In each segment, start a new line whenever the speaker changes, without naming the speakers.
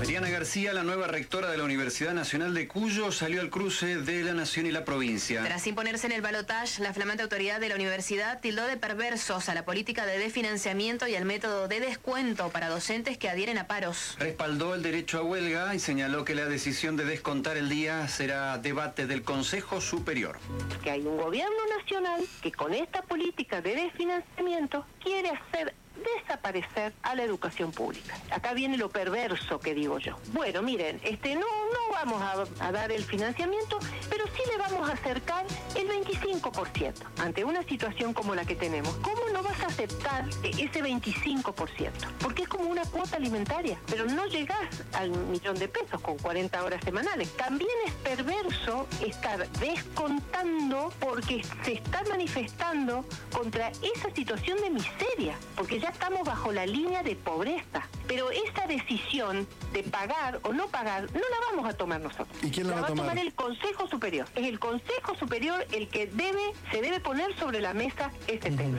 Mariana García, la nueva rectora de la Universidad Nacional de Cuyo, salió al cruce de la nación y la provincia.
Tras imponerse en el balotaje, la flamante autoridad de la universidad tildó de perversos a la política de desfinanciamiento y al método de descuento para docentes que adhieren a paros.
Respaldó el derecho a huelga y señaló que la decisión de descontar el día será debate del Consejo Superior.
Que hay un gobierno nacional que con esta política de desfinanciamiento quiere hacer desaparecer a la educación pública. Acá viene lo perverso que digo yo. Bueno, miren, no vamos a dar el financiamiento, pero sí le vamos a acercar el 25%. Ante una situación como la que tenemos, ¿cómo no vas a aceptar ese 25%? Porque es como una cuota alimentaria, pero no llegás al 1.000.000 de pesos con 40 horas semanales. También es perverso estar descontando porque se está manifestando contra esa situación de miseria, porque ya estamos bajo la línea de pobreza. Pero esa decisión de pagar o no pagar no la vamos a tomar nosotros.
¿Y quién la va a tomar?
El Consejo Superior. Es el Consejo Superior el que se debe poner sobre la mesa este tema.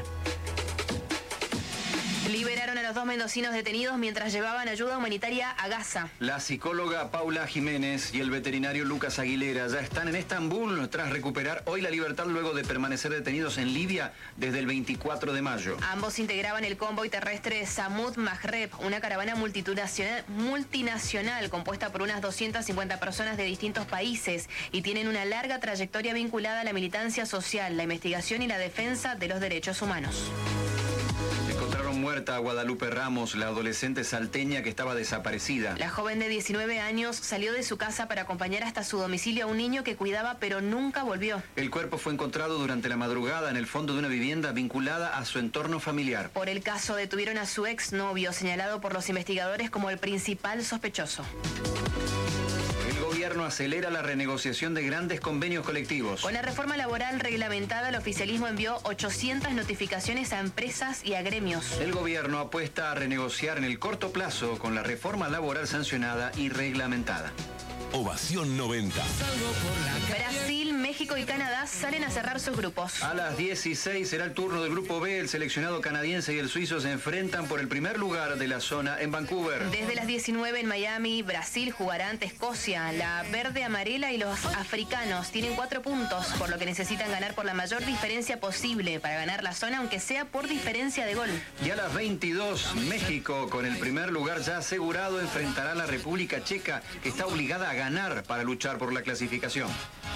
Liberaron a los 2 mendocinos detenidos mientras llevaban ayuda humanitaria a Gaza.
La psicóloga Paula Jiménez y el veterinario Lucas Aguilera ya están en Estambul tras recuperar hoy la libertad luego de permanecer detenidos en Libia desde el 24 de mayo.
Ambos integraban el convoy terrestre Samud Maghreb, una caravana multinacional compuesta por unas 250 personas de distintos países y tienen una larga trayectoria vinculada a la militancia social, la investigación y la defensa de los derechos humanos.
Encontraron muerta a Guadalupe Ramos, la adolescente salteña que estaba desaparecida.
La joven de 19 años salió de su casa para acompañar hasta su domicilio a un niño que cuidaba pero nunca volvió.
El cuerpo fue encontrado durante la madrugada en el fondo de una vivienda vinculada a su entorno familiar.
Por el caso detuvieron a su exnovio, señalado por los investigadores como el principal sospechoso.
El gobierno acelera la renegociación de grandes convenios colectivos.
Con la reforma laboral reglamentada, el oficialismo envió 800 notificaciones a empresas y a gremios.
El gobierno apuesta a renegociar en el corto plazo con la reforma laboral sancionada y reglamentada.
Ovación 90.
Brasil, México y Canadá salen a cerrar sus grupos.
A las 16 será el turno del grupo B. El seleccionado canadiense y el suizo se enfrentan por el primer lugar de la zona en Vancouver.
Desde las 19 en Miami, Brasil jugará ante Escocia. La verde, amarela y los africanos tienen 4 puntos, por lo que necesitan ganar por la mayor diferencia posible para ganar la zona, aunque sea por diferencia de gol.
Y a las 22, México, con el primer lugar ya asegurado, enfrentará a la República Checa, que está obligada a ganar para luchar por la clasificación.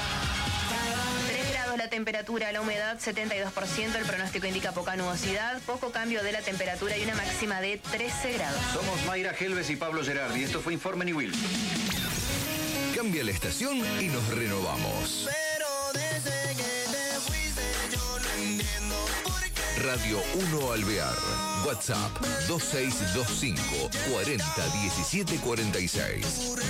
3 grados la temperatura, la humedad 72%, el pronóstico indica poca nubosidad, poco cambio de la temperatura y una máxima de 13 grados.
Somos Mayra Helves y Pablo Gerardi. Esto fue Informe Niwil.
Cambia la estación y nos renovamos.
Pero desde que te fuiste yo no entiendo por qué.
Radio 1 Alvear. WhatsApp 2625 40 17 46.